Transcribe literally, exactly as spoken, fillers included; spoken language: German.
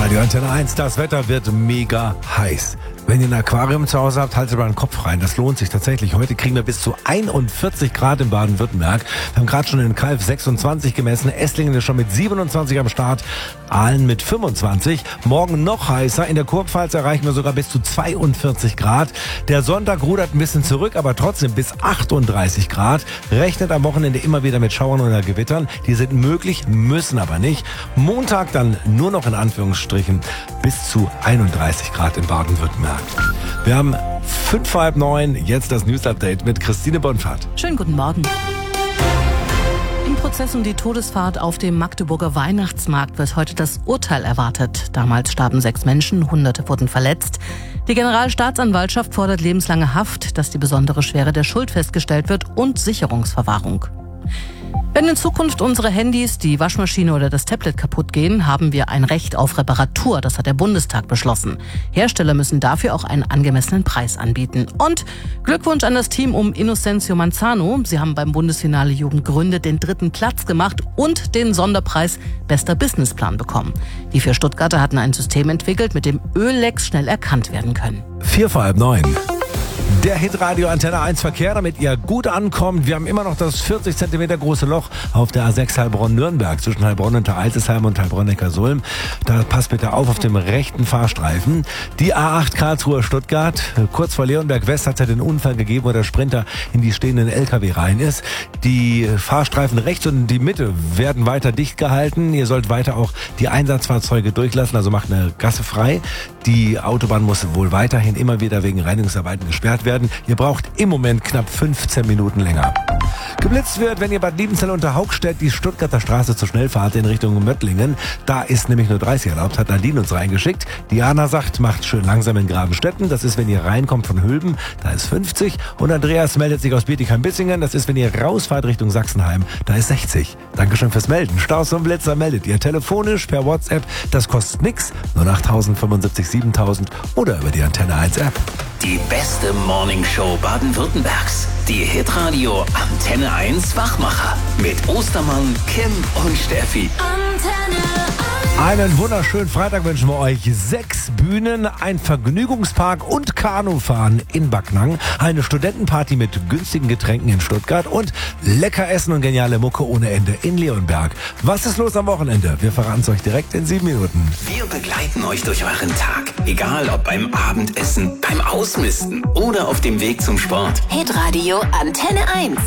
Radio Antenne eins, das Wetter wird mega heiß. Wenn ihr ein Aquarium zu Hause habt, haltet mal den Kopf rein. Das lohnt sich tatsächlich. Heute kriegen wir bis zu einundvierzig Grad in Baden-Württemberg. Wir haben gerade schon in Calw sechsundzwanzig gemessen. Esslingen ist schon mit siebenundzwanzig am Start. Aalen mit fünfundzwanzig. Morgen noch heißer. In der Kurpfalz erreichen wir sogar bis zu zweiundvierzig Grad. Der Sonntag rudert ein bisschen zurück, aber trotzdem bis achtunddreißig Grad. Rechnet am Wochenende immer wieder mit Schauern oder Gewittern. Die sind möglich, müssen aber nicht. Montag dann nur noch in Anführungsstrichen bis zu einunddreißig Grad in Baden-Württemberg. Wir haben fünf vor halb neun, jetzt das News-Update mit Christine Bonfahrt. Schönen guten Morgen. Im Prozess um die Todesfahrt auf dem Magdeburger Weihnachtsmarkt wird heute das Urteil erwartet. Damals starben sechs Menschen, Hunderte wurden verletzt. Die Generalstaatsanwaltschaft fordert lebenslange Haft, dass die besondere Schwere der Schuld festgestellt wird und Sicherungsverwahrung. Wenn in Zukunft unsere Handys, die Waschmaschine oder das Tablet kaputt gehen, haben wir ein Recht auf Reparatur. Das hat der Bundestag beschlossen. Hersteller müssen dafür auch einen angemessenen Preis anbieten. Und Glückwunsch an das Team um Innocencio Manzano. Sie haben beim Bundesfinale Jugend Gründe den dritten Platz gemacht und den Sonderpreis Bester Businessplan bekommen. Die vier Stuttgarter hatten ein System entwickelt, mit dem Öllecks schnell erkannt werden können. Vier vor halb neun. Der Hitradio Antenne eins Verkehr, damit ihr gut ankommt. Wir haben immer noch das vierzig Zentimeter große Loch auf der A sechs Heilbronn-Nürnberg zwischen Heilbronn und Alzesheim und Heilbronn-Neckarsulm. Da passt bitte auf auf dem rechten Fahrstreifen. Die A acht Karlsruhe-Stuttgart. Kurz vor Leonberg West hat es ja den Unfall gegeben, wo der Sprinter in die stehenden L K W rein ist. Die Fahrstreifen rechts und die Mitte werden weiter dicht gehalten. Ihr sollt weiter auch die Einsatzfahrzeuge durchlassen, also macht eine Gasse frei. Die Autobahn muss wohl weiterhin immer wieder wegen Reinigungsarbeiten gesperrt werden. Ihr braucht im Moment knapp fünfzehn Minuten länger. Geblitzt wird, wenn ihr Bad Liebenzell unter Haugstedt die Stuttgarter Straße zur Schnellfahrt in Richtung Möttlingen. Da ist nämlich nur dreißig erlaubt, hat Nadine uns reingeschickt. Diana sagt, macht schön langsam in Grabenstetten. Das ist, wenn ihr reinkommt von Hülben, da ist fünfzig. Und Andreas meldet sich aus Bietigheim-Bissingen. Das ist, wenn ihr rausfahrt Richtung Sachsenheim, da ist sechzig. Dankeschön fürs Melden. Staus und Blitzer meldet ihr telefonisch, per WhatsApp. Das kostet nix. null acht fünfundsiebzig siebentausend oder über die Antenne eins App. Die beste Morningshow Baden-Württembergs. Die Hitradio Antenne eins Wachmacher. Mit Ostermann, Kim und Steffi. Antenne eins. Einen wunderschönen Freitag wünschen wir euch. Sechs Bühnen, ein Vergnügungspark und Kanufahren in Backnang. Eine Studentenparty mit günstigen Getränken in Stuttgart und lecker Essen und geniale Mucke ohne Ende in Leonberg. Was ist los am Wochenende? Wir verraten es euch direkt in sieben Minuten. Wir begleiten euch durch euren Tag. Egal ob beim Abendessen, beim Ausmisten oder auf dem Weg zum Sport. Hitradio Antenne eins.